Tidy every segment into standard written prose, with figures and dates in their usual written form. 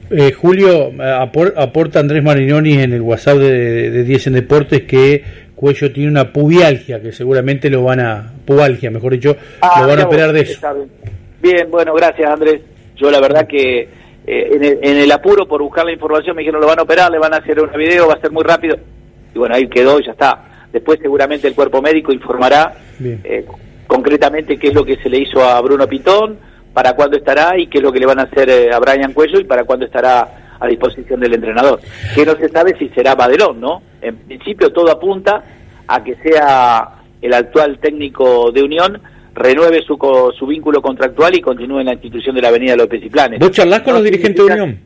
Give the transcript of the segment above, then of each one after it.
Julio, aporta Andrés Marinoni en el WhatsApp de 10 en Deportes que Cuello tiene una pubalgia, que seguramente lo van a operar de eso. Bien, bueno, gracias Andrés. Yo la verdad que en el apuro por buscar la información me dijeron lo van a operar, le van a hacer un video, va a ser muy rápido. Y bueno, ahí quedó y ya está. Después seguramente el cuerpo médico informará concretamente qué es lo que se le hizo a Bruno Pitón, para cuándo estará y qué es lo que le van a hacer a Brian Cuello y para cuándo estará a disposición del entrenador. Que no se sabe si será Madelón, ¿no? En principio todo apunta a que sea el actual técnico de Unión, renueve su vínculo contractual y continúe en la institución de la Avenida López y Planes. ¿Vos charlás con los dirigentes de Unión?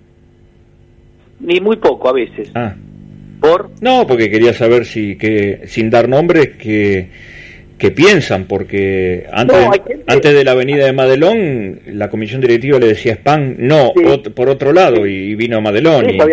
Ni muy poco a veces. ¿Por? No, porque quería saber sin dar nombres, que piensan, porque antes de la avenida de Madelón, la comisión directiva le decía Spam, por otro lado, y vino a Madelón. Sí,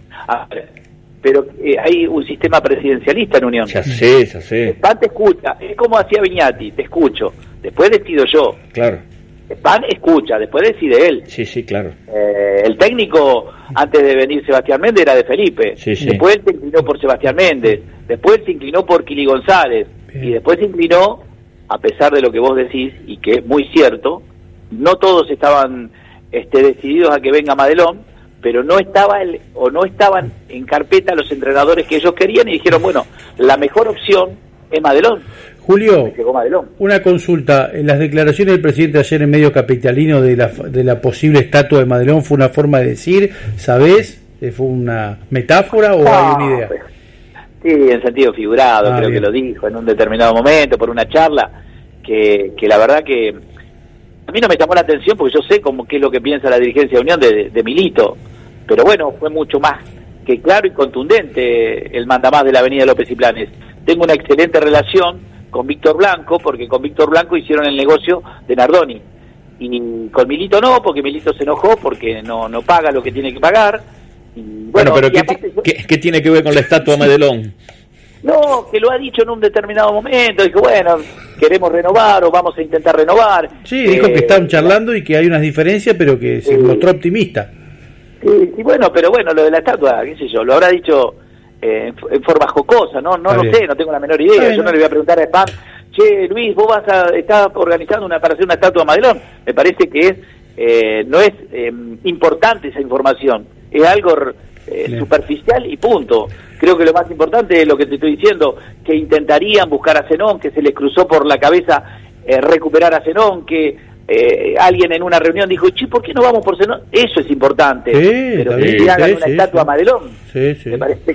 pero hay un sistema presidencialista en Unión. Ya sé. Spam te escucha, es como hacía Viñati, te escucho, después decido yo. Claro. Spam escucha, después decide él. Sí, claro. El técnico, antes de venir Sebastián Méndez, era de Felipe. Sí. Después se inclinó por Sebastián Méndez, después se inclinó por Kili González. Y después se inclinó, a pesar de lo que vos decís, y que es muy cierto, no todos estaban decididos a que venga Madelón, pero no estaban en carpeta los entrenadores que ellos querían y dijeron, bueno, la mejor opción es Madelón. Julio, una consulta. En las declaraciones del presidente ayer en medio capitalino de la posible estatua de Madelón, ¿fue una forma de decir, sabés, fue una metáfora o hay una idea? Sí, en sentido figurado, creo que lo dijo en un determinado momento, por una charla, que la verdad que a mí no me llamó la atención porque yo sé qué es lo que piensa la dirigencia de Unión de Milito, pero bueno, fue mucho más que claro y contundente el mandamás de la Avenida López y Planes. Tengo una excelente relación con Víctor Blanco, porque con Víctor Blanco hicieron el negocio de Nardoni, y con Milito no, porque Milito se enojó porque no paga lo que tiene que pagar. Bueno, pero ¿qué tiene que ver con la estatua de Madelón? No, que lo ha dicho en un determinado momento, dijo, bueno, queremos renovar o vamos a intentar renovar. Sí, dijo que están charlando y que hay unas diferencias, pero que se mostró optimista. Sí, bueno, pero bueno, lo de la estatua, qué sé yo, lo habrá dicho en forma jocosa, no lo sé, no tengo la menor idea. Yo no le voy a preguntar a Spam, che, Luis, vos estás organizando para hacer una estatua de Madelón. Me parece que no es importante esa información. Es algo superficial y punto. Creo que lo más importante es lo que te estoy diciendo, que intentarían buscar a Zenón, que se les cruzó por la cabeza recuperar a Zenón, que alguien en una reunión dijo, che, ¿por qué no vamos por Zenón? Eso es importante, pero que hagan una estatua a Madelón. Me parece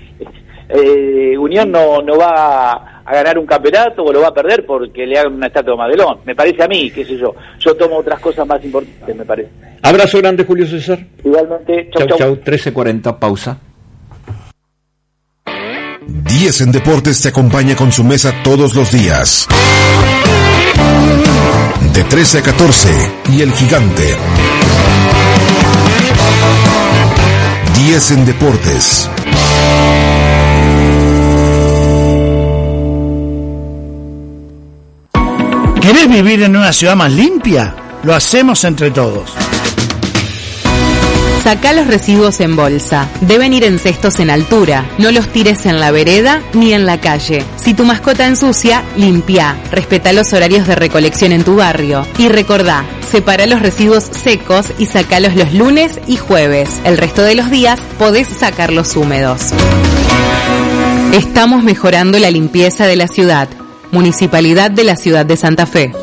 que Unión no va a ganar un campeonato o lo va a perder porque le hagan una estatua a Madelón. Me parece a mí, qué sé yo tomo otras cosas más importantes, me parece. Abrazo grande, Julio César. Igualmente, chau. 13:40, pausa. 10 en Deportes te acompaña con su mesa todos los días. De 13 a 14, y El Gigante. 10 en Deportes. ¿Querés vivir en una ciudad más limpia? Lo hacemos entre todos. Sacá los residuos en bolsa. Deben ir en cestos en altura. No los tires en la vereda ni en la calle. Si tu mascota ensucia, limpia. Respetá los horarios de recolección en tu barrio. Y recordá, separa los residuos secos y sacalos los lunes y jueves. El resto de los días podés sacarlos húmedos. Estamos mejorando la limpieza de la ciudad. Municipalidad de la Ciudad de Santa Fe.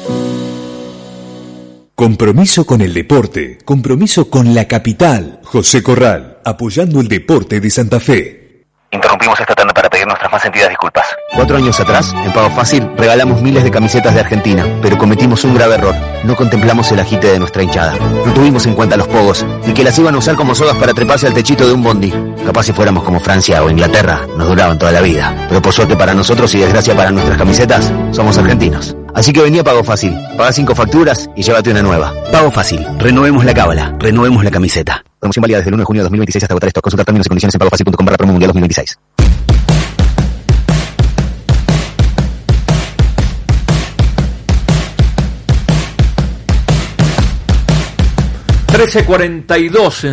Compromiso con el deporte, compromiso con la capital. José Corral, apoyando el deporte de Santa Fe. Interrumpimos esta tanda para pedir nuestras más sentidas disculpas. 4 años atrás, en Pago Fácil, regalamos miles de camisetas de Argentina, pero cometimos un grave error. No contemplamos el agite de nuestra hinchada. No tuvimos en cuenta los pogos, ni que las iban a usar como sogas para treparse al techito de un bondi. Capaz si fuéramos como Francia o Inglaterra, nos duraban toda la vida. Pero por suerte para nosotros y desgracia para nuestras camisetas, somos argentinos. Así que vení a Pago Fácil, pagá 5 facturas y llévate una nueva. Pago Fácil, renovemos la cábala, renovemos la camiseta. Promoción válida desde el 1 de junio de 2026 hasta agotar esto. Consulta términos y condiciones en pagofacil.com/promo mundial 2026. $13.42